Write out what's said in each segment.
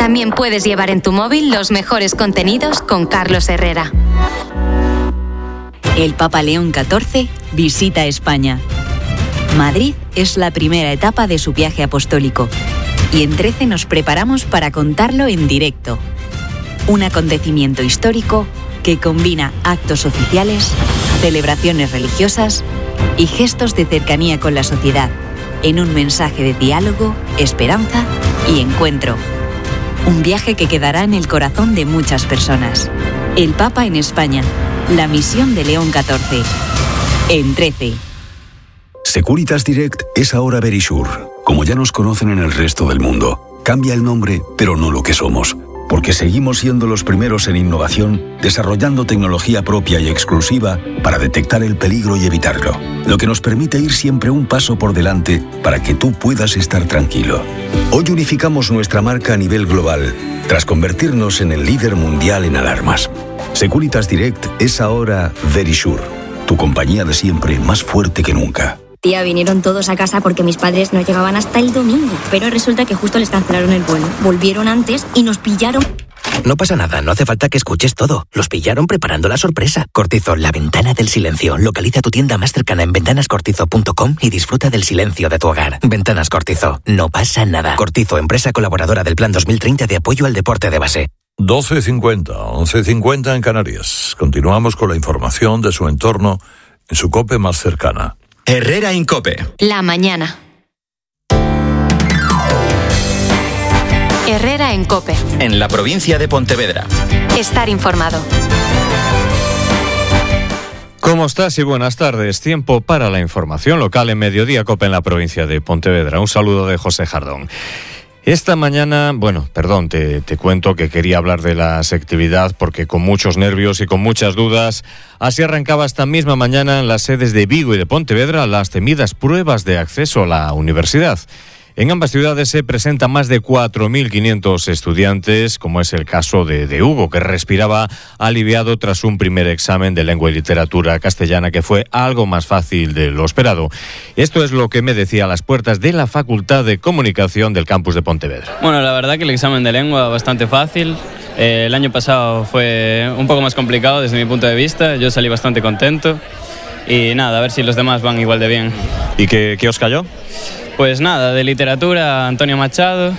También puedes llevar en tu móvil los mejores contenidos con Carlos Herrera. El Papa León XIV visita España. Madrid es la primera etapa de su viaje apostólico y en 13 nos preparamos para contarlo en directo. Un acontecimiento histórico que combina actos oficiales, celebraciones religiosas y gestos de cercanía con la sociedad en un mensaje de diálogo, esperanza y encuentro. Un viaje que quedará en el corazón de muchas personas. El Papa en España. La misión de León XIV. En 13. Securitas Direct es ahora Verisure. Como ya nos conocen en el resto del mundo. Cambia el nombre, pero no lo que somos. Porque seguimos siendo los primeros en innovación, desarrollando tecnología propia y exclusiva para detectar el peligro y evitarlo. Lo que nos permite ir siempre un paso por delante para que tú puedas estar tranquilo. Hoy unificamos nuestra marca a nivel global, tras convertirnos en el líder mundial en alarmas. Securitas Direct es ahora Verisure, tu compañía de siempre más fuerte que nunca. Tía, vinieron todos a casa porque mis padres no llegaban hasta el domingo, pero resulta que justo les cancelaron el vuelo. Volvieron antes y nos pillaron. No pasa nada, no hace falta que escuches todo. Los pillaron preparando la sorpresa. Cortizo, la ventana del silencio. Localiza tu tienda más cercana en ventanascortizo.com y disfruta del silencio de tu hogar. Ventanas Cortizo, no pasa nada. Cortizo, empresa colaboradora del Plan 2030 de apoyo al deporte de base. 12:50, 11:50 en Canarias. Continuamos con la información de su entorno en su COPE más cercana. Herrera en COPE. La mañana. Herrera en COPE. En la provincia de Pontevedra. Estar informado. ¿Cómo estás y buenas tardes? Tiempo para la información local en Mediodía COPE en la provincia de Pontevedra. Un saludo de José Jardón. Esta mañana, te cuento que quería hablar de la selectividad porque con muchos nervios y con muchas dudas, así arrancaba esta misma mañana en las sedes de Vigo y de Pontevedra las temidas pruebas de acceso a la universidad. En ambas ciudades se presentan más de 4.500 estudiantes, como es el caso de Hugo, que respiraba aliviado tras un primer examen de lengua y literatura castellana que fue algo más fácil de lo esperado. Esto es lo que me decía a las puertas de la Facultad de Comunicación del campus de Pontevedra. Bueno, la verdad que el examen de lengua bastante fácil. El año pasado fue un poco más complicado desde mi punto de vista. Yo salí bastante contento y nada, a ver si los demás van igual de bien. ¿Y qué os cayó? Pues nada, de literatura Antonio Machado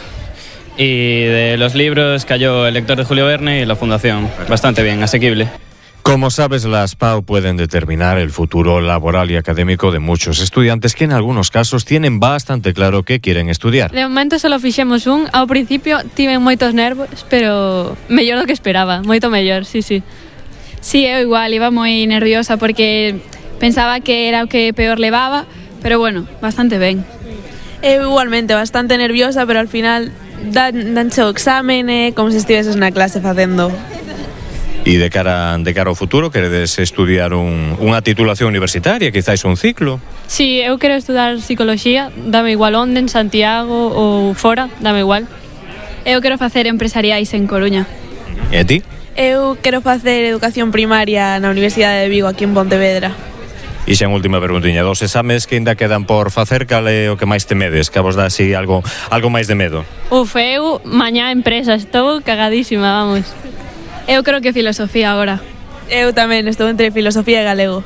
y de los libros cayó El lector de Julio Verne y La Fundación. Bastante bien, asequible. Como sabes, las PAU pueden determinar el futuro laboral y académico de muchos estudiantes que en algunos casos tienen bastante claro qué quieren estudiar. De momento solo fixemos ao principio tiven moitos nervos, pero mellor do que esperaba, moito mellor, sí. Sí, eu igual, iba moi nerviosa porque pensaba que era o que peor levaba, pero bueno, bastante ben. Eu igualmente bastante nerviosa, pero al final danche o examen como se estiveses na clase facendo. E de cara ao futuro, queredes estudiar unha titulación universitaria, quizáis un ciclo? Sí, eu quero estudar psicoloxía, dame igual onde, en Santiago ou fora, dame igual. Eu quero facer empresariais en Coruña. E a ti? Eu quero facer educación primaria na Universidade de Vigo, aquí en Pontevedra. E xa en última preguntiña, dos exames que ainda quedan por facer, cal é o que máis temedes? Que vos dá así algo máis de medo? Eu mañá empresa, estou cagadísima, vamos. Eu creo que filosofía agora. Eu tamén estou entre filosofía e galego.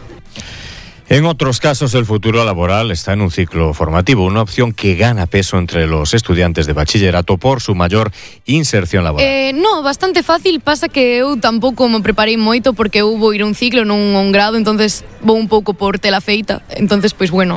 En otros casos, el futuro laboral está en un ciclo formativo, una opción que gana peso entre los estudiantes de bachillerato por su mayor inserción laboral. No, bastante fácil, pasa que eu tampouco me preparei moito porque eu vou ir a un ciclo, non a un grado, entonces vou un pouco por tela feita, entonces, pois bueno.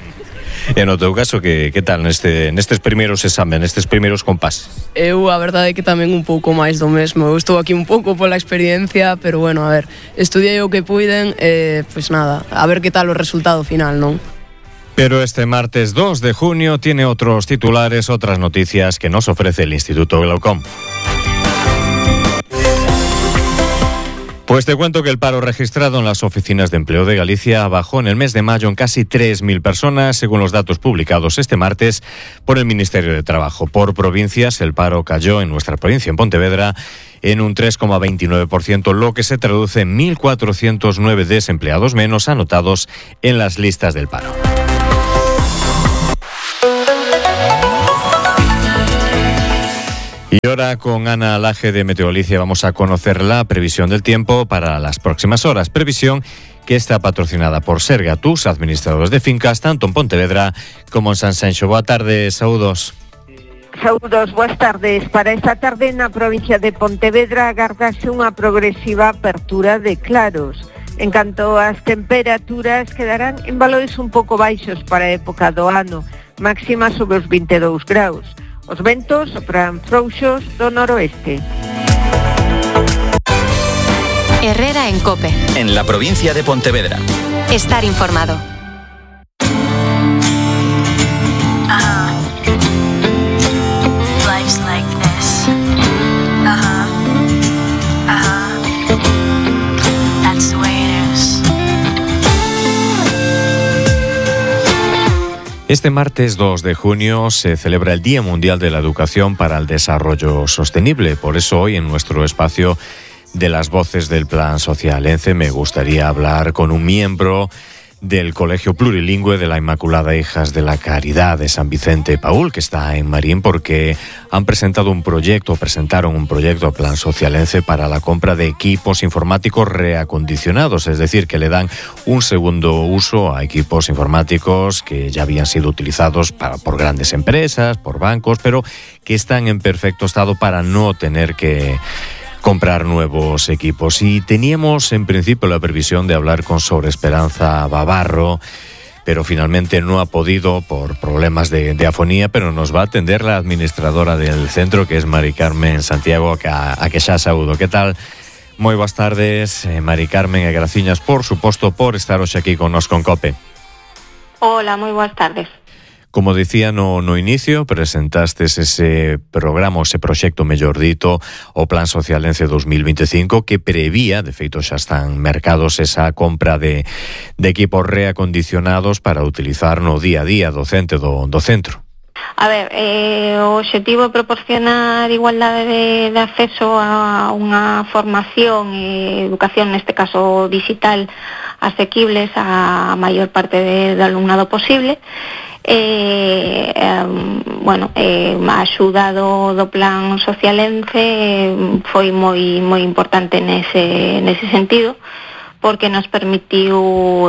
E no teu caso, que tal nestes primeiros examen, nestes primeiros compases? Eu, a verdade é que tamén un pouco máis do mesmo. Eu estou aquí un pouco pola experiencia, pero bueno, a ver, estudiei o que puiden, pois nada, a ver que tal o resultado final, non? Pero este martes 2 de junio tiene otros titulares, otras noticias que nos ofrece el Instituto Glaucom. Pues te cuento que el paro registrado en las oficinas de empleo de Galicia bajó en el mes de mayo en casi 3.000 personas, según los datos publicados este martes por el Ministerio de Trabajo. Por provincias, el paro cayó en nuestra provincia, en Pontevedra, en un 3,29%, lo que se traduce en 1.409 desempleados menos anotados en las listas del paro. Y ahora con Ana Laje de Meteorolicia vamos a conocer la previsión del tiempo para las próximas horas. Previsión que está patrocinada por Sergatus, administradores de fincas, tanto en Pontevedra como en Sanxenxo. Boa tarde, saúdos. Saúdos, boas tardes. Para esta tarde na provincia de Pontevedra agardase unha progresiva apertura de claros. En canto ás temperaturas quedarán en valores un pouco baixos para a época do ano, máxima sobre os 22 graus. Os ventos sopran frouxos do noroeste. Herrera en COPE. En la provincia de Pontevedra. Estar informado. Life's like this. That's the way it is. Este martes 2 de junio se celebra el Día Mundial de la Educación para el Desarrollo Sostenible. Por eso hoy en nuestro espacio de las voces del Plan Social ENCE me gustaría hablar con un miembro del Colegio Plurilingüe de la Inmaculada Hijas de la Caridad de San Vicente Paúl, que está en Marín, porque presentaron un proyecto Plan Social ENCE para la compra de equipos informáticos reacondicionados, es decir, que le dan un segundo uso a equipos informáticos que ya habían sido utilizados por grandes empresas, por bancos, pero que están en perfecto estado para no tener que comprar nuevos equipos. Y teníamos en principio la previsión de hablar con Sor Esperanza Bavarro, pero finalmente no ha podido por problemas de afonía, pero nos va a atender la administradora del centro, que es Mari Carmen Santiago, a que xa saúdo. Que tal? Moi boas tardes, Mari Carmen, e graciñas, por suposto, por estar hoxe aquí con nos con COPE. Hola, moi boas tardes. Como dicía no inicio, presentastes ese programa, ese proxecto, mellor dito, o Plan Social ENCE 2025, que prevía, de feito xa están mercados, esa compra de equipos reacondicionados para utilizar no día a día docente do centro. A ver, o obxectivo é proporcionar igualdade de acceso a unha formación e educación, neste caso digital, asequibles a maior parte do alumnado posible. A axuda do Plan Social ENCE foi moi importante nese sentido, porque nos permitiu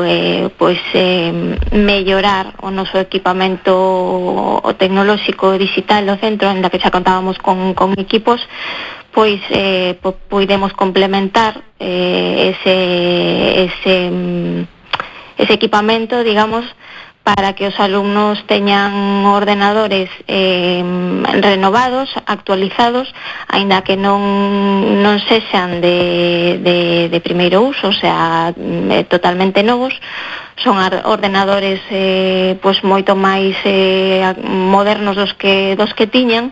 mellorar o noso equipamento tecnolóxico digital do centro, en la que xa contábamos con equipos, poidemos complementar ese equipamento, digamos, para que os alumnos teñan ordenadores renovados, actualizados, aínda que non sexan de primeiro uso, o sea, totalmente novos. Son ordenadores moito máis modernos dos que tiñan.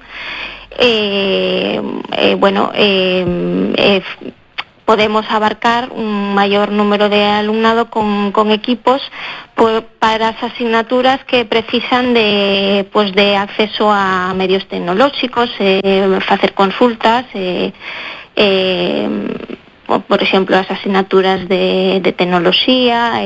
Podemos abarcar un maior número de alumnado con equipos para as asignaturas que precisan de acceso a medios tecnolóxicos, facer consultas, por exemplo, as asignaturas de tecnoloxía,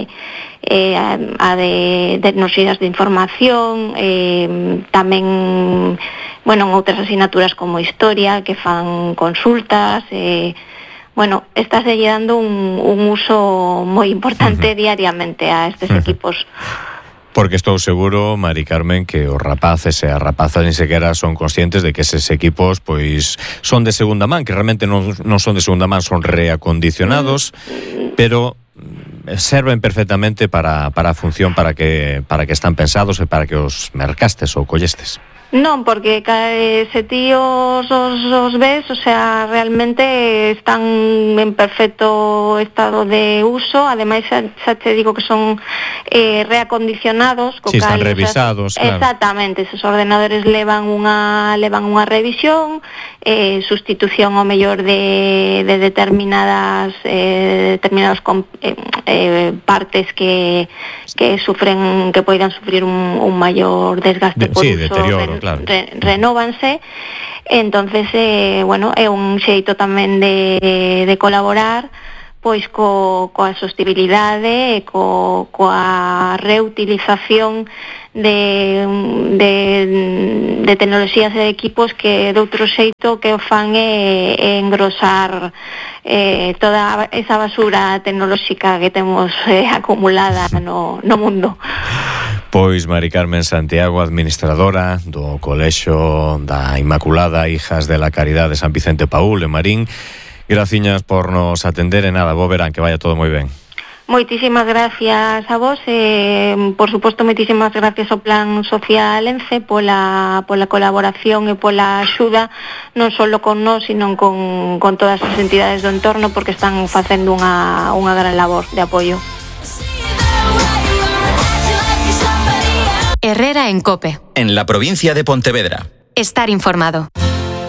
a de tecnoloxías de información, tamén, en outras asignaturas como historia, que fan consultas, estáse dando un uso moi importante diariamente a estes equipos. Porque estou seguro, Mari Carmen, que os rapaces e as rapazas ni sequera son conscientes de que eses equipos son de segunda man, que realmente non son de segunda man, son reacondicionados, pero serven perfectamente para a función para que están pensados e para que os mercastes ou collestes. Non, porque se ti os ves, o sea, realmente están en perfecto estado de uso. Ademais, xa te digo que son reacondicionados. Si, están revisados, claro. Exactamente, esos ordenadores levan unha revisión, sustitución ao mellor de determinadas partes que poidan sufrir un maior desgaste por uso. Deterioro, claro. Renóvanse. Entonces, é un xeito tamén de colaborar, pois coa sostibilidade e coa reutilización de tecnoloxías e de equipos que de outro xeito que o fan é engrosar toda esa basura tecnolóxica que temos acumulada no mundo. Pois Mari Carmen Santiago, administradora do Colexio da Inmaculada Hijas de la Caridad de San Vicente Paúl en Marín, graciñas por nos atender e nada, bo verán, que vaya todo moi ben. Moitísimas gracias a vos, por suposto moitísimas gracias ao Plan Social ENCE pola colaboración e pola axuda non só con nós, sino con todas as entidades do entorno, porque están facendo unha gran labor de apoio. Herrera en COPE. En la provincia de Pontevedra. Estar informado.